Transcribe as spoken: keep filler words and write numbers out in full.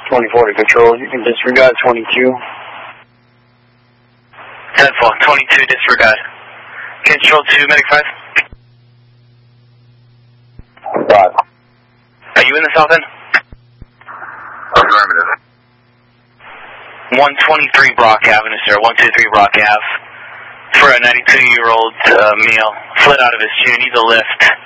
twenty-four to control. You can disregard twenty-two. ten four, twenty-two disregard. Control two, medic five. Five. Are you in the south end? Affirmative. one twenty-three Brock Avenue, sir. one twenty-three Brock Ave. For a ninety-two-year-old uh, male. Fled out of his shoe. Needs a lift.